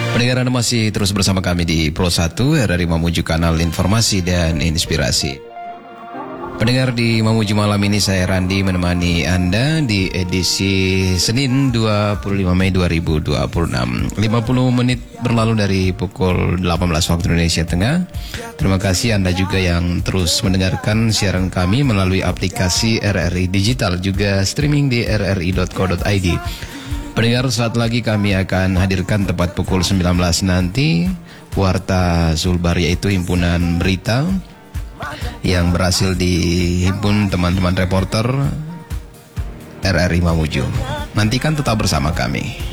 Pendengar, Anda masih terus bersama kami di Pro 1 RRI Mamuju, kanal informasi dan inspirasi. Pendengar, di Mamuju malam ini saya Randi menemani Anda di edisi Senin 25 Mei 2026. 50 menit berlalu dari pukul 18 waktu Indonesia Tengah. Terima kasih Anda juga yang terus mendengarkan siaran kami melalui aplikasi RRI Digital, juga streaming di rri.co.id. Pendengar, saat lagi kami akan hadirkan tepat pukul 19 nanti Warta Zulbar, yaitu himpunan berita yang berhasil dihimpun teman-teman reporter RRI Mamuju. Nantikan tetap bersama kami.